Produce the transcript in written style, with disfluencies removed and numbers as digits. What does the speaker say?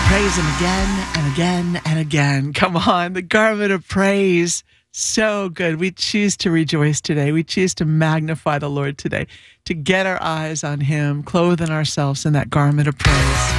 praise him again and again and again. Come on, the garment of praise. So good. We choose to rejoice today. We choose to magnify the Lord today, to get our eyes on him, clothing ourselves in that garment of praise.